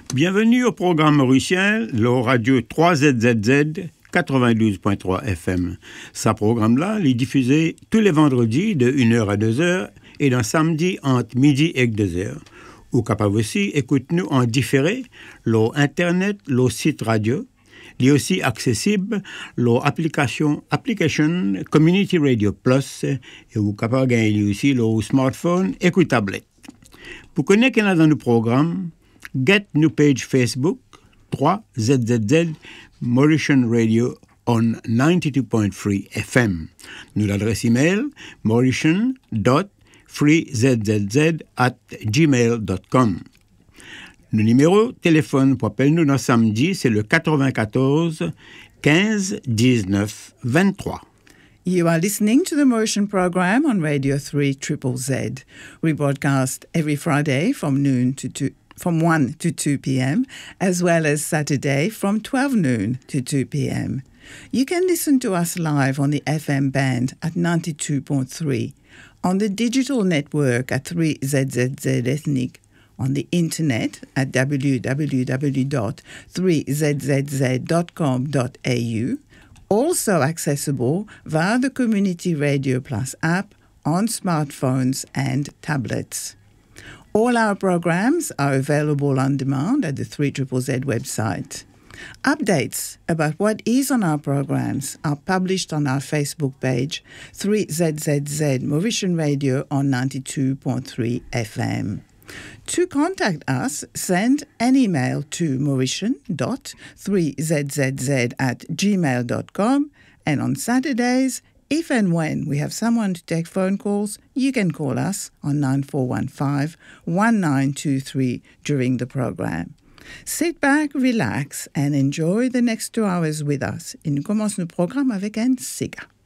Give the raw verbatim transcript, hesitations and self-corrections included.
Bienvenue au programme mauricien, le radio trois Z Z Z quatre-vingt-douze point trois F M. Ce programme-là, il est diffusé tous les vendredis de une heure à deux heures et d'un samedi entre midi et deux heures. Ou capable aussi, écoute-nous en différé, l'eau Internet, l'eau site radio. Il est aussi accessible l'eau application, application Community Radio Plus et vous capable gagner aussi l'eau smartphone et tablette. Pour connaître dans nos programmes, get nous page Facebook trois Z Z Z Mauritian Radio on ninety-two point three F M. Nous l'adresse email mauritian dot free z z z at gmail dot com. Le numéro téléphone pour appeler nous dans samedi, c'est le quatre-vingt-quatorze quinze dix-neuf vingt-trois. You are listening to the Mauritian program on Radio three Z Z Z. We broadcast every Friday from noon to two, from one to two p.m., as well as Saturday from twelve noon to two p.m. You can listen to us live on the F M band at ninety-two point three, on the digital network at three Z Z Z Ethnic, on the internet at w w w dot three z z z dot com dot a u, also accessible via the Community Radio Plus app on smartphones and tablets. All our programs are available on demand at the three Z Z Z website. Updates about what is on our programs are published on our Facebook page, three Z Z Z Mauritian Radio on ninety-two point three F M. To contact us, send an email to mauritian dot three z z z at gmail dot com, and on Saturdays, if and when we have someone to take phone calls, you can call us on nine four one five, one nine two three during the program. Sit back, relax, and enjoy the next two hours with us. Et nous commençons le programme avec un Sega.